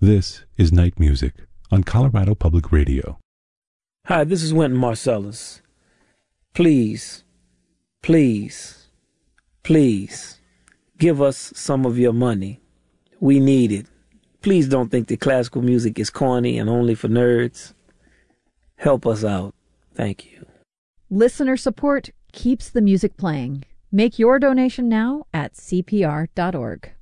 This is Night Music on Colorado Public Radio. Hi, this is Wynton Marsalis. Please, please, please give us some of your money. We need it. Please don't think that classical music is corny and only for nerds. Help us out. Thank you. Listener support keeps the music playing. Make your donation now at CPR.org.